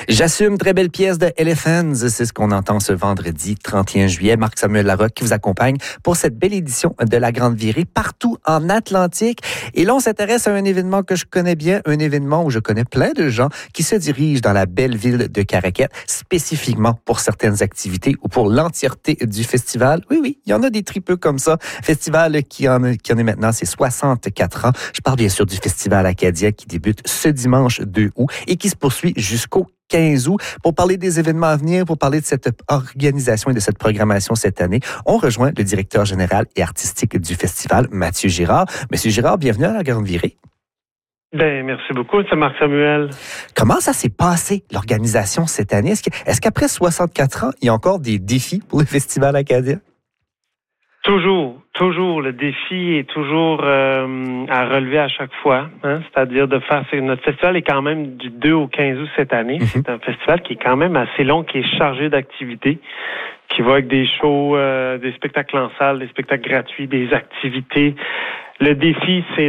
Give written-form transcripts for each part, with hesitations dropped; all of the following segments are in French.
J'assume, très belle pièce de Elephants. C'est ce qu'on entend ce vendredi 31 juillet. Marc-Samuel Larocque qui vous accompagne pour cette belle édition de La Grande Virée partout en Atlantique. Et là, on s'intéresse à un événement que je connais bien, un événement où je connais plein de gens qui se dirigent dans la belle ville de Caraquet, spécifiquement pour certaines activités ou pour l'entièreté du festival. Oui, il y en a des tripeux comme ça. Festival qui en est maintenant, c'est 64 ans. Je parle bien sûr du Festival Acadia qui débute ce dimanche 2 août et qui se poursuit jusqu'au 15 août. Pour parler des événements à venir, pour parler de cette organisation et de cette programmation cette année, on rejoint le directeur général et artistique du festival, Mathieu Girard. Monsieur Girard, bienvenue à La Grande Virée. Merci beaucoup, c'est Marc-Samuel. Comment ça s'est passé, l'organisation cette année? Est-ce qu'après 64 ans, il y a encore des défis pour le Festival Acadia? Toujours. Le défi est toujours à relever à chaque fois. C'est-à-dire de faire... Notre festival est quand même du 2 au 15 août cette année. C'est un festival qui est quand même assez long, qui est chargé d'activités, qui va avec des shows, des spectacles en salle, des spectacles gratuits, des activités. Le défi, c'est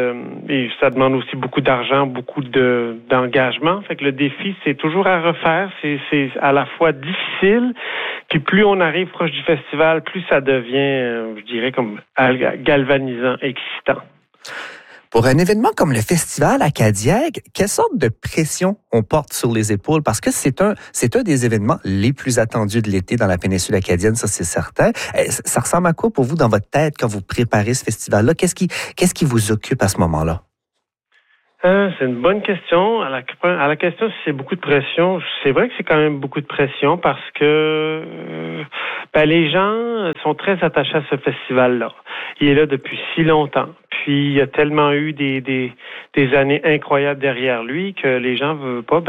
et ça demande aussi beaucoup d'argent, beaucoup d'engagement. Fait que le défi, c'est toujours à refaire. C'est à la fois difficile, puis plus on arrive proche du festival, plus ça devient, je dirais, comme galvanisant, excitant. Pour un événement comme le Festival Acadia, quelle sorte de pression on porte sur les épaules? Parce que c'est un des événements les plus attendus de l'été dans la péninsule acadienne, ça c'est certain. Ça ressemble à quoi pour vous dans votre tête quand vous préparez ce festival-là? Qu'est-ce qui vous occupe à ce moment-là? C'est une bonne question. À la question si c'est beaucoup de pression, c'est vrai que c'est quand même beaucoup de pression parce que les gens sont très attachés à ce festival-là. Il est là depuis si longtemps. Puis il y a tellement eu des années incroyables derrière lui que les gens veulent pas.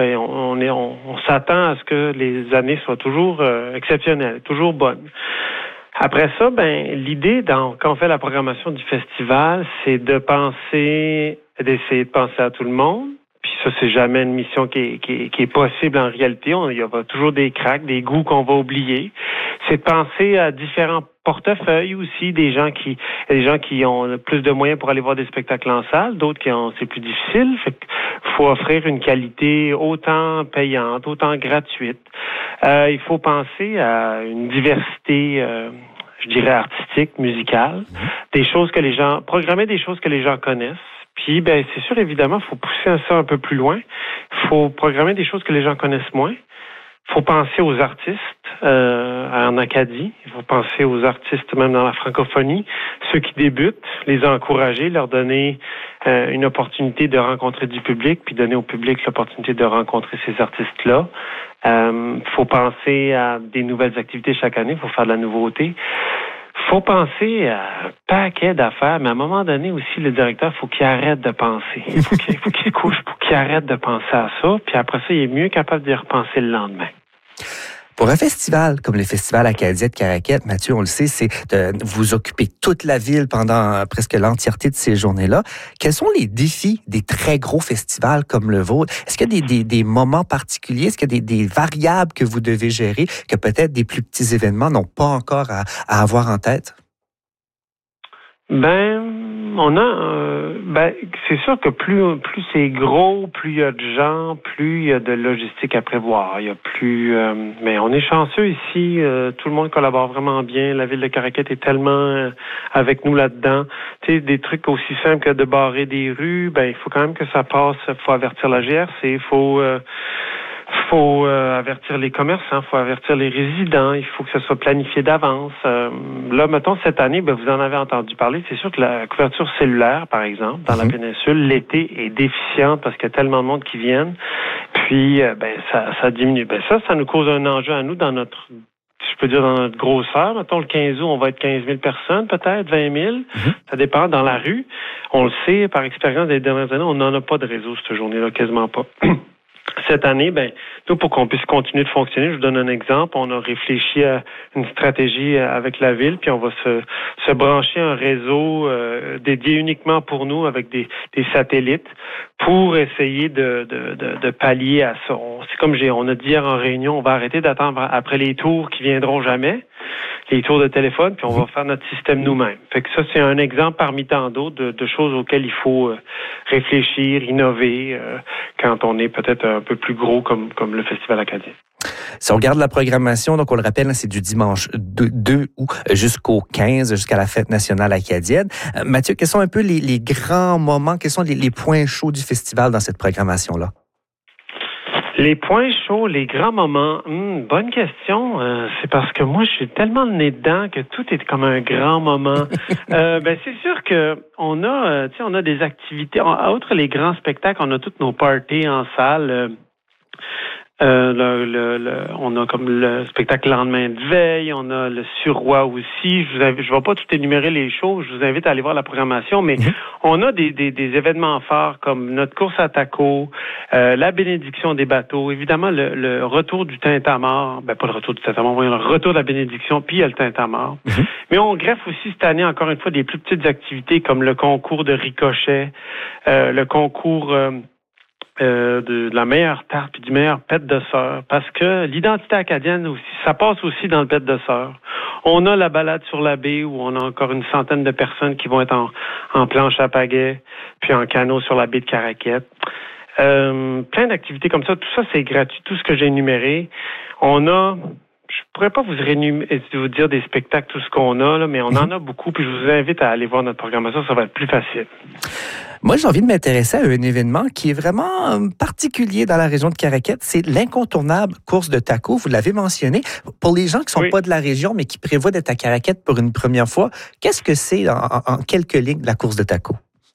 On s'attend à ce que les années soient toujours exceptionnelles, toujours bonnes. Après ça, l'idée quand on fait la programmation du festival, c'est d'essayer de penser à tout le monde. Puis ça, c'est jamais une mission qui est possible en réalité. Il y aura toujours des cracks, des goûts qu'on va oublier. C'est de penser à différents portefeuilles aussi, des gens qui ont plus de moyens pour aller voir des spectacles en salle, d'autres c'est plus difficile. Fait qu'il faut offrir une qualité autant payante, autant gratuite. Il faut penser à une diversité, je dirais artistique, musicale, programmer des choses que les gens connaissent. Puis, c'est sûr, évidemment, il faut pousser ça un peu plus loin. Il faut programmer des choses que les gens connaissent moins. Il faut penser aux artistes en Acadie. Il faut penser aux artistes même dans la francophonie. Ceux qui débutent, les encourager, leur donner une opportunité de rencontrer du public, puis donner au public l'opportunité de rencontrer ces artistes-là. Faut penser à des nouvelles activités chaque année. Il faut faire de la nouveauté. Faut penser à un paquet d'affaires, mais à un moment donné aussi, le directeur, faut qu'il arrête de penser. Il faut qu'il couche, faut qu'il arrête de penser à ça, puis après ça, il est mieux capable d'y repenser le lendemain. Pour un festival comme le Festival Acadia de Caraquet, Mathieu, on le sait, c'est de vous occuper toute la ville pendant presque l'entièreté de ces journées-là. Quels sont les défis des très gros festivals comme le vôtre? Est-ce qu'il y a des moments particuliers? Est-ce qu'il y a des variables que vous devez gérer que peut-être des plus petits événements n'ont pas encore à avoir en tête? C'est sûr que plus c'est gros, plus il y a de gens, plus il y a de logistique à prévoir. Il y a plus, mais on est chanceux ici. Tout le monde collabore vraiment bien. La ville de Caraquet est tellement avec nous là-dedans. Tu sais, des trucs aussi simples que de barrer des rues. Il faut quand même que ça passe. Il faut avertir la GRC. Il faut avertir les commerçants, il faut avertir les résidents, il faut que ça soit planifié d'avance. Là, mettons, cette année, vous en avez entendu parler. C'est sûr que la couverture cellulaire, par exemple, dans la péninsule, l'été est déficiente parce qu'il y a tellement de monde qui viennent. Puis, ça diminue. Ça nous cause un enjeu à nous dans notre grosseur. Mettons, le 15 août, on va être 15 000 personnes, peut-être, 20 000. Ça dépend dans la rue. On le sait, par expérience des dernières années, on n'en a pas de réseau cette journée-là, quasiment pas. Cette année, nous, pour qu'on puisse continuer de fonctionner, je vous donne un exemple. On a réfléchi à une stratégie avec la ville, puis on va se brancher un réseau dédié uniquement pour nous avec des satellites pour essayer de pallier à ça. C'est comme on a dit hier en réunion, on va arrêter d'attendre après les tours qui viendront jamais. les tours de téléphone, puis on va faire notre système nous-mêmes. Fait que ça, c'est un exemple parmi tant d'autres de choses auxquelles il faut réfléchir, innover, quand on est peut-être un peu plus gros comme le Festival acadien. Si on regarde la programmation, donc on le rappelle, c'est du dimanche 2 août jusqu'au 15, jusqu'à la Fête nationale acadienne. Mathieu, quels sont un peu les grands moments, quels sont les points chauds du festival dans cette programmation-là? Les points chauds, les grands moments, bonne question. C'est parce que moi, je suis tellement le nez dedans que tout est comme un grand moment. C'est sûr que on a des activités. Outre les grands spectacles, on a tous nos parties en salle. On a comme le spectacle lendemain de veille, on a le Surroi aussi. Je vais pas tout énumérer les shows, je vous invite à aller voir la programmation, mais on a des événements forts comme notre course à taco, la bénédiction des bateaux, évidemment le retour du tintamarre, pas le retour du tintamarre, le retour de la bénédiction, puis il y a le tintamarre. Mais on greffe aussi cette année, encore une fois, des plus petites activités comme le concours de ricochet, le concours de la meilleure tarte et du meilleur pet de sœur, parce que l'identité acadienne aussi, ça passe aussi dans le pet de sœur. On a la balade sur la baie où on a encore une centaine de personnes qui vont être en planche à pagaie, puis en canot sur la baie de Caraquette. Plein d'activités comme ça. Tout ça, c'est gratuit. Tout ce que j'ai énuméré. On a... Je pourrais pas vous dire des spectacles, tout ce qu'on a, là, mais on en a beaucoup, puis je vous invite à aller voir notre programmation, ça va être plus facile. Moi, j'ai envie de m'intéresser à un événement qui est vraiment particulier dans la région de Caraquette, c'est l'incontournable course de taco, vous l'avez mentionné. Pour les gens qui sont pas de la région, mais qui prévoient d'être à Caraquette pour une première fois, qu'est-ce que c'est en quelques lignes la course de taco?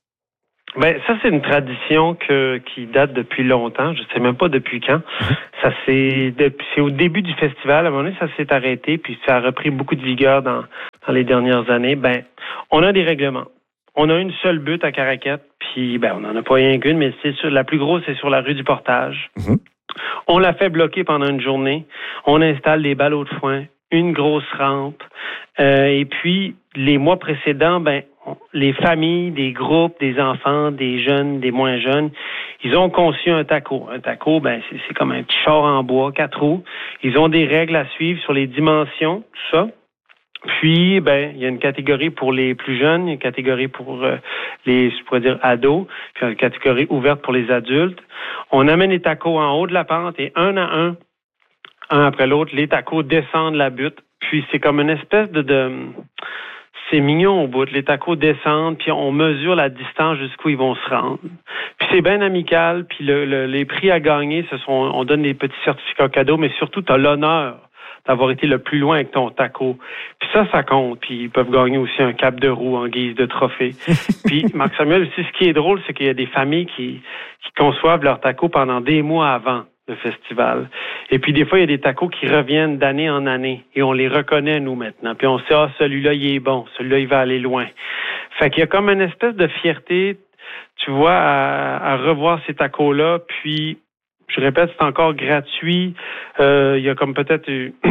Ça, c'est une tradition qui date depuis longtemps. Je ne sais même pas depuis quand. C'est au début du festival. À un moment donné, ça s'est arrêté, puis ça a repris beaucoup de vigueur dans les dernières années. On a des règlements. On a une seule butte à Caraquette, puis on n'en a pas rien qu'une, mais la plus grosse, c'est sur la rue du Portage. On la fait bloquer pendant une journée. On installe des ballots de foin, une grosse rampe. Et puis, les mois précédents, les familles, des groupes, des enfants, des jeunes, des moins jeunes, ils ont conçu un taco. Un taco, c'est comme un petit char en bois, 4 roues. Ils ont des règles à suivre sur les dimensions, tout ça. Puis, il y a une catégorie pour les plus jeunes, une catégorie pour ados, puis une catégorie ouverte pour les adultes. On amène les tacos en haut de la pente et un après l'autre, les tacos descendent la butte. Puis, c'est comme une espèce c'est mignon au bout. Les tacos descendent, puis on mesure la distance jusqu'où ils vont se rendre. Puis c'est bien amical, puis les prix à gagner, on donne des petits certificats cadeaux, mais surtout, tu as l'honneur d'avoir été le plus loin avec ton taco. Puis ça compte. Puis ils peuvent gagner aussi un cap de roue en guise de trophée. Puis, Marc Samuel, aussi, ce qui est drôle, c'est qu'il y a des familles qui conçoivent leur taco pendant des mois avant le festival. Et puis, des fois, il y a des tacos qui reviennent d'année en année. Et on les reconnaît, nous, maintenant. Puis on sait, celui-là, il est bon. Celui-là, il va aller loin. Fait qu'il y a comme une espèce de fierté, tu vois, à revoir ces tacos-là. Puis, je répète, c'est encore gratuit. Il y a comme peut-être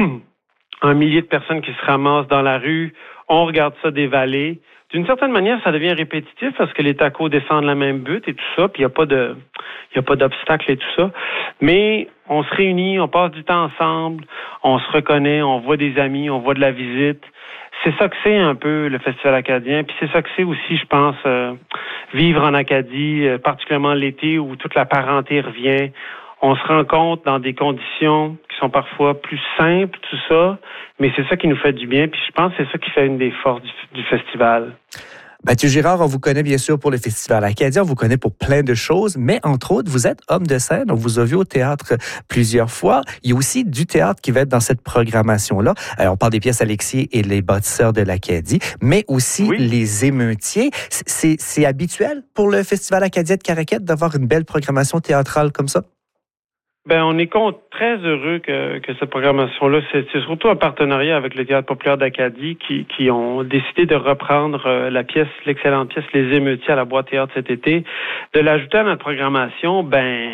1 millier de personnes qui se ramassent dans la rue. On regarde ça dévaler. D'une certaine manière, ça devient répétitif parce que les tacos descendent la même butte et tout ça, puis il n'y a pas d'obstacle et tout ça. Mais on se réunit, on passe du temps ensemble, on se reconnaît, on voit des amis, on voit de la visite. C'est ça que c'est un peu le Festival acadien, puis c'est ça que c'est aussi, je pense, vivre en Acadie, particulièrement l'été où toute la parenté revient. On se rencontre dans des conditions qui sont parfois plus simples, tout ça, mais c'est ça qui nous fait du bien. Puis je pense que c'est ça qui fait une des forces du festival. Mathieu Girard, on vous connaît bien sûr pour le Festival acadien, on vous connaît pour plein de choses, mais entre autres, vous êtes homme de scène, on vous a vu au théâtre plusieurs fois. Il y a aussi du théâtre qui va être dans cette programmation-là. On parle des pièces Alexis et les bâtisseurs de l'Acadie, mais aussi les émeutiers. C'est habituel pour le Festival acadien de Caraquette d'avoir une belle programmation théâtrale comme ça? On est très heureux que cette programmation-là, c'est surtout un partenariat avec le Théâtre populaire d'Acadie qui ont décidé de reprendre l'excellente pièce Les Émeutiers à la Boîte Théâtre cet été, de l'ajouter à notre programmation.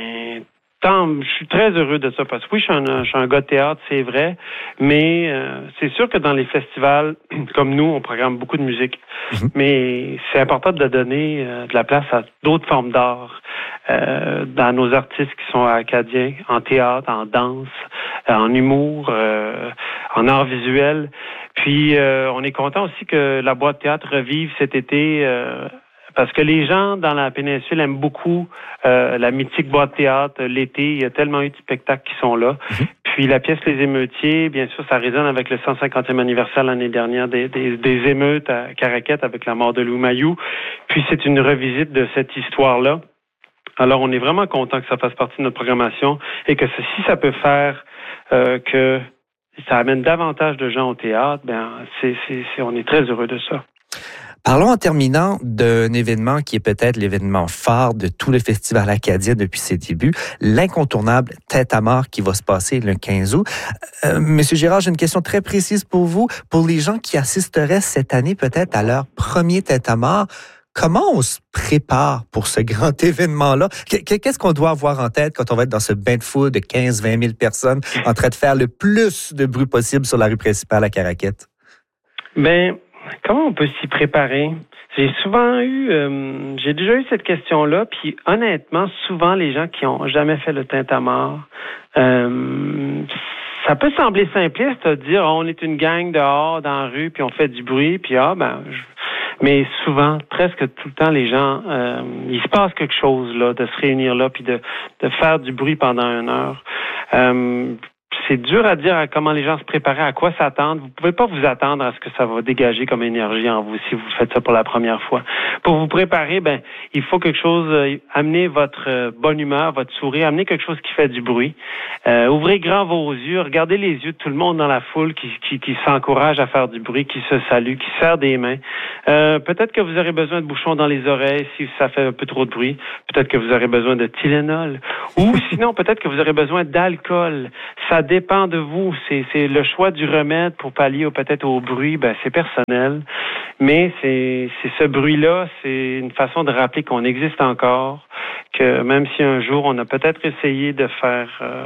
Je suis très heureux de ça parce que oui, je suis un gars de théâtre, c'est vrai, mais c'est sûr que dans les festivals, comme nous, on programme beaucoup de musique, mais c'est important de donner de la place à d'autres formes d'art, dans nos artistes qui sont acadiens, en théâtre, en danse, en humour, en art visuel. Puis, on est content aussi que la boîte théâtre revive cet été parce que les gens dans la péninsule aiment beaucoup la mythique boîte théâtre. L'été, il y a tellement eu de spectacles qui sont là. Puis la pièce Les Émeutiers, bien sûr, ça résonne avec le 150e anniversaire l'année dernière des émeutes à Caraquette avec la mort de Louis Mayou. Puis c'est une revisite de cette histoire-là. Alors, on est vraiment content que ça fasse partie de notre programmation et que si ça peut faire que ça amène davantage de gens au théâtre, on est très heureux de ça. Parlons en terminant d'un événement qui est peut-être l'événement phare de tout le Festival acadien depuis ses débuts, l'incontournable Tête à mort qui va se passer le 15 août. Monsieur Girard, j'ai une question très précise pour vous. Pour les gens qui assisteraient cette année peut-être à leur premier Tête à mort, comment on se prépare pour ce grand événement-là? Qu'est-ce qu'on doit avoir en tête quand on va être dans ce bain de foule de 15-20 000 personnes en train de faire le plus de bruit possible sur la rue principale à Caraquette? Comment on peut s'y préparer? J'ai déjà eu cette question-là, puis honnêtement, souvent les gens qui ont jamais fait le tintamarre, ça peut sembler simpliste de dire on est une gang dehors dans la rue, puis on fait du bruit, puis mais souvent, presque tout le temps, les gens, il se passe quelque chose là, de se réunir là, puis de faire du bruit pendant 1 heure. C'est dur à dire comment les gens se préparaient, à quoi s'attendre. Vous pouvez pas vous attendre à ce que ça va dégager comme énergie en vous si vous faites ça pour la première fois. Pour vous préparer, il faut quelque chose, amener votre bonne humeur, votre sourire, amener quelque chose qui fait du bruit. Ouvrez grand vos yeux, regardez les yeux de tout le monde dans la foule qui s'encourage à faire du bruit, qui se salue, qui serre des mains. Peut-être que vous aurez besoin de bouchons dans les oreilles si ça fait un peu trop de bruit. Peut-être que vous aurez besoin de Tylenol. Ou sinon, peut-être que vous aurez besoin d'alcool. Ça dépend de vous. C'est le choix du remède pour pallier peut-être au bruit. C'est personnel. Mais c'est ce bruit-là, c'est une façon de rappeler qu'on existe encore, que même si un jour on a peut-être essayé de faire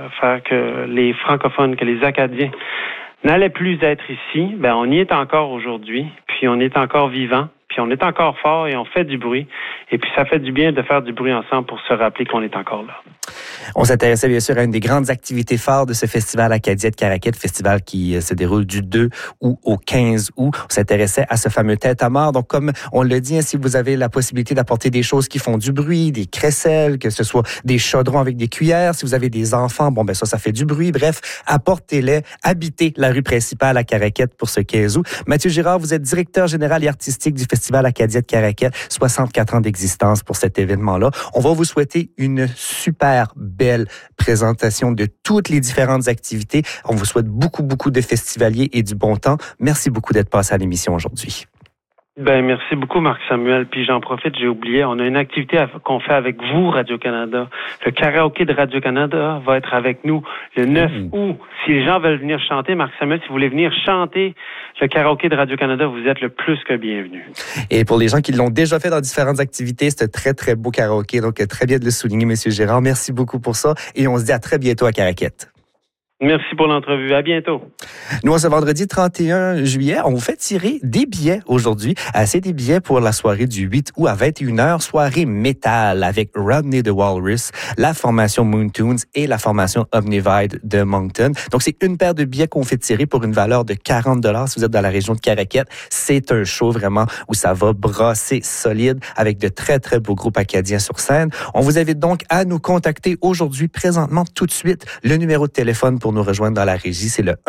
que les francophones, que les Acadiens n'allaient plus être ici, on y est encore aujourd'hui, puis on est encore vivant, puis on est encore fort et on fait du bruit. Et puis ça fait du bien de faire du bruit ensemble pour se rappeler qu'on est encore là. On s'intéressait bien sûr à une des grandes activités phares de ce Festival acadien de Caraquette, festival qui se déroule du 2 août au 15 août. On s'intéressait à ce fameux Tête à mort. Donc, comme on le dit, si vous avez la possibilité d'apporter des choses qui font du bruit, des crécelles, que ce soit des chaudrons avec des cuillères, si vous avez des enfants, ça fait du bruit. Bref, apportez-les, habitez la rue principale à Caraquette pour ce 15 août. Mathieu Girard, vous êtes directeur général et artistique du Festival acadien de Caraquette, 64 ans d'existence pour cet événement-là. On va vous souhaiter une super belle présentation de toutes les différentes activités. On vous souhaite beaucoup de festivaliers et du bon temps. Merci beaucoup d'être passé à l'émission aujourd'hui. Merci beaucoup, Marc-Samuel. Puis j'en profite, j'ai oublié, on a une activité qu'on fait avec vous, Radio-Canada. Le karaoké de Radio-Canada va être avec nous le 9 août. Si les gens veulent venir chanter, Marc-Samuel, si vous voulez venir chanter le karaoké de Radio-Canada, vous êtes le plus que bienvenu. Et pour les gens qui l'ont déjà fait dans différentes activités, c'est un très, très beau karaoké. Donc, très bien de le souligner, M. Girard. Merci beaucoup pour ça. Et on se dit à très bientôt à Caraquette. Merci pour l'entrevue. À bientôt. Nous, ce vendredi 31 juillet, on vous fait tirer des billets aujourd'hui. C'est des billets pour la soirée du 8 août à 21h, soirée métal avec Rodney the Walrus, la formation Moontoons et la formation Omnivide de Moncton. Donc, c'est une paire de billets qu'on fait tirer pour une valeur de 40 $ si vous êtes dans la région de Caraquette. C'est un show vraiment où ça va brasser solide avec de très, très beaux groupes acadiens sur scène. On vous invite donc à nous contacter aujourd'hui, présentement, tout de suite. Le numéro de téléphone pour nous rejoindre dans la régie, c'est le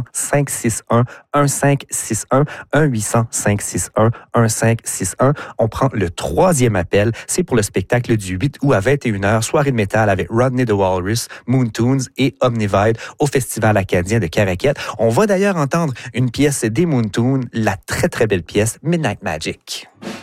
1-800-561-1561, 1-800-561-1561. On prend le 3e appel. C'est pour le spectacle du 8 août à 21h, soirée de métal avec Rodney the Walrus, Moontoons et Omnivide au Festival acadien de Caraquette. On va d'ailleurs entendre une pièce des Moontoons, la très, très belle pièce Midnight Magic.